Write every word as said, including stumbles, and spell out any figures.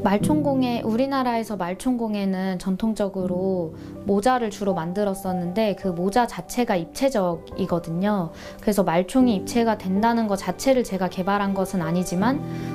말총공예, 우리나라에서 말총공예는 전통적으로 모자를 주로 만들었었는데 그 모자 자체가 입체적이거든요. 그래서 말총이 입체가 된다는 것 자체를 제가 개발한 것은 아니지만